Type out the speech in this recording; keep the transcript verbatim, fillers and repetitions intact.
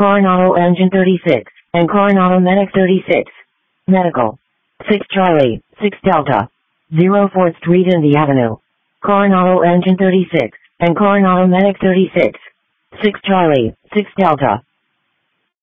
Coronado Engine thirty-six, and Coronado Medic thirty-six. Medical. six Charlie, six Delta. zero fourth Street Indy Avenue. Coronado Engine thirty-six, and Coronado Medic thirty-six. six Charlie, six Delta.